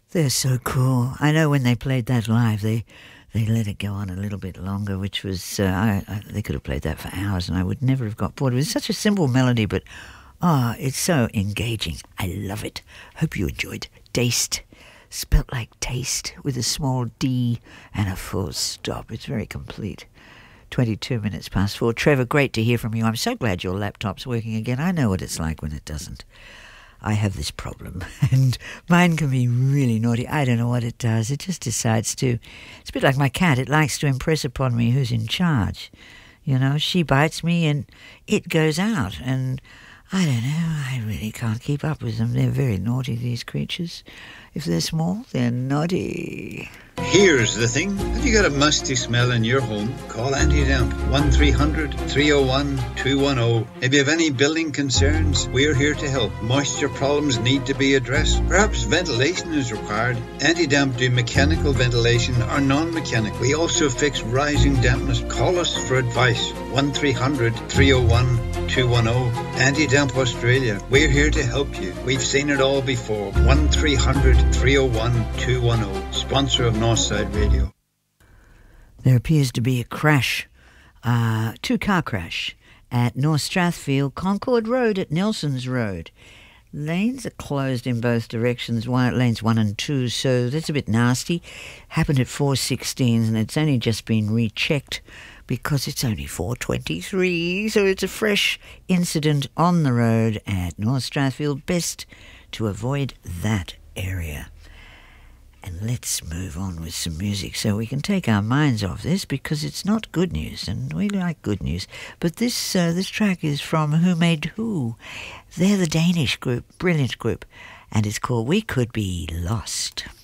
They're so cool. I know when they played that live, they let it go on a little bit longer, which was, they could have played that for hours and I would never have got bored. It was such a simple melody, but, it's so engaging. I love it. Hope you enjoyed Dazed, spelt like taste, with a small D and a full stop. It's very complete. 22 minutes past 4. Trevor, great to hear from you. I'm so glad your laptop's working again. I know what it's like when it doesn't. I have this problem, and mine can be really naughty. I don't know what it does. It just decides to. It's a bit like my cat. It likes to impress upon me who's in charge. You know, she bites me and it goes out. And I don't know, I really can't keep up with them. They're very naughty, these creatures. If they're small, they're naughty. Here's the thing. Have you got a musty smell in your home? Call Anti-Damp. 1300-301-210. If you have any building concerns, we're here to help. Moisture problems need to be addressed. Perhaps ventilation is required. Anti-Damp do mechanical ventilation or non-mechanical. We also fix rising dampness. Call us for advice. 1300-301-210. Anti-Damp Australia. We're here to help you. We've seen it all before. 1300-301-210. Sponsor of Northside Radio. There appears to be a crash, two-car crash at North Strathfield, Concord Road at Nelson's Road. Lanes are closed in both directions, lanes 1 and 2, so that's a bit nasty. Happened at 4:16 and it's only just been rechecked because it's only 4:23, so it's a fresh incident on the road at North Strathfield. Best to avoid that area. And let's move on with some music so we can take our minds off this, because it's not good news, and we like good news. But this track is from Who Made Who. They're the Danish group, brilliant group, and it's called We Could Be Lost.